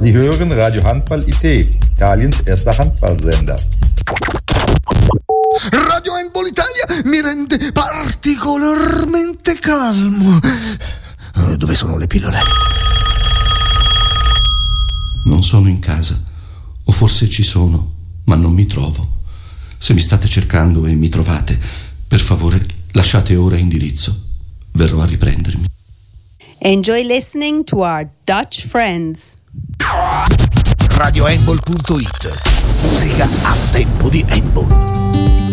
Sie hören Radio Handball IT, Italiens erster Handballsender. Radio Handball Italia mi rende particolarmente calmo. Dove sono le pillole? Non sono in casa, o forse ci sono, ma non mi trovo. Se mi state cercando e mi trovate, per favore lasciate ora indirizzo. Verrò a riprendermi. Enjoy listening to our Dutch friends. RadioHandball.it. Musica a tempo di handball.